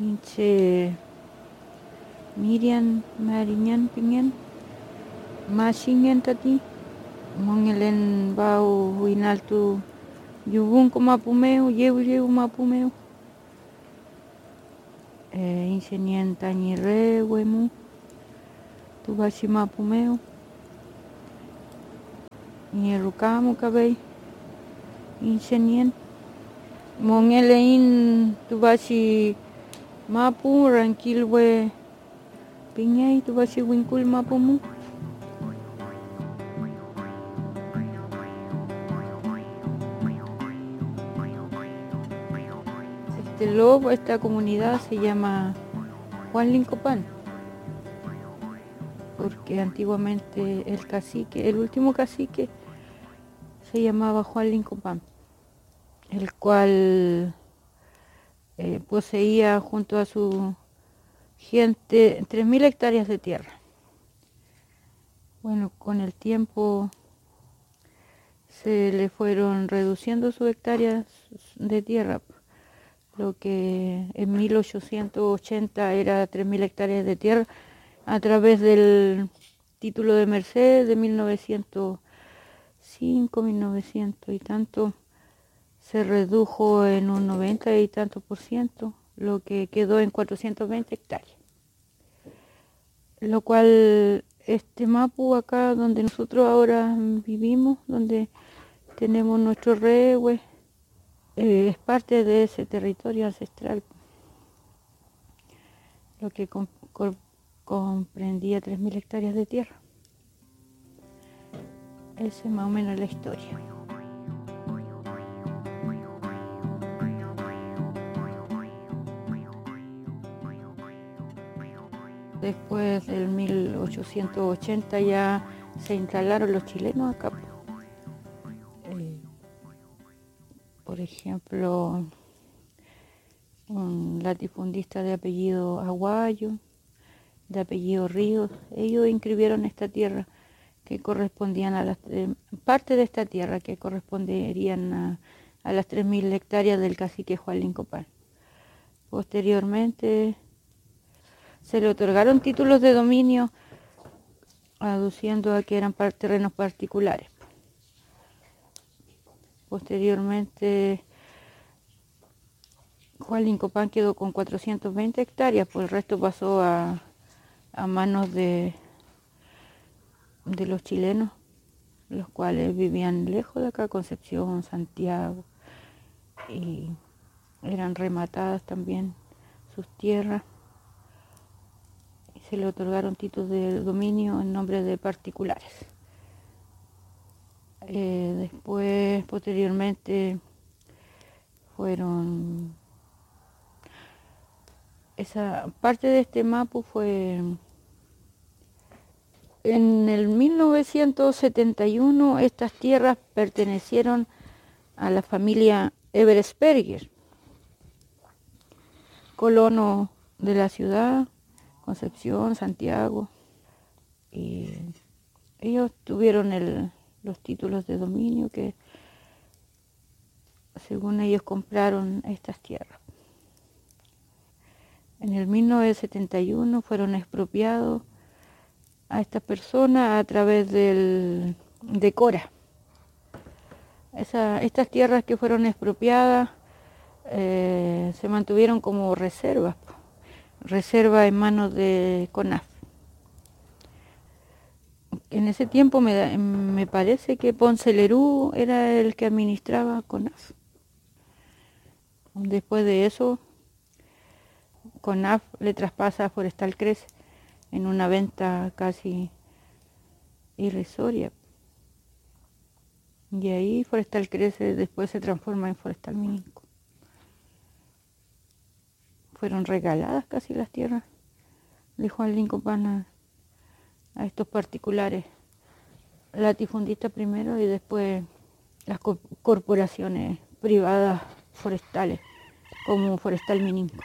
Inche Miriam Mariñan Pingen Masingen tati Mongelen bau winaltu Yubun kumapumeu yewu mapumeu Insenien tañire wemu Tubashi mapumeu Nierukamu kabei Insenien Mongelein tubashi mapu rankilwe Pingei tubashi winkul mapumu Esta comunidad se llama Juan Lincopan, porque antiguamente el último cacique, se llamaba Juan Lincopan, el cual poseía junto a su gente 3.000 hectáreas de tierra. Bueno, con el tiempo se le fueron reduciendo sus hectáreas de tierra. Lo que en 1880 era 3.000 hectáreas de tierra, a través del título de merced de 1905, 1900 y tanto, se redujo en un 90 y tanto %, lo que quedó en 420 hectáreas. Lo cual, este mapu acá donde nosotros ahora vivimos, donde tenemos nuestro rehue, es parte de ese territorio ancestral, lo que comprendía 3.000 hectáreas de tierra. Esa es más o menos la historia. Después del 1880 ya se instalaron los chilenos acá. Por ejemplo, un latifundista de apellido Aguayo, de apellido Ríos, ellos inscribieron esta tierra que correspondían a parte de esta tierra que corresponderían a las 3.000 hectáreas del cacique Juan Lincopan. Posteriormente se le otorgaron títulos de dominio aduciendo a que eran terrenos particulares. Posteriormente Juan Lincopan quedó con 420 hectáreas, pues el resto pasó a manos de los chilenos, los cuales vivían lejos de acá, Concepción, Santiago, y eran rematadas también sus tierras, y se le otorgaron títulos de dominio en nombre de particulares. Después, posteriormente, esa parte de este mapu fue en el 1971. Estas tierras pertenecieron a la familia Eversberger, colonos de la ciudad, Concepción, Santiago, y ellos tuvieron los títulos de dominio que según ellos compraron estas tierras. En el 1971 fueron expropiados a estas personas a través de Cora. Estas tierras que fueron expropiadas se mantuvieron como reserva en manos de CONAF. En ese tiempo me parece que Ponce Lerú era el que administraba CONAF. Después de eso, CONAF le traspasa a Forestal Crece en una venta casi irrisoria. Y ahí Forestal Crece después se transforma en Forestal Mininco. Fueron regaladas casi las tierras de Juan Lincopan a estos particulares, latifundistas primero y después las corporaciones privadas forestales como Forestal Mininco.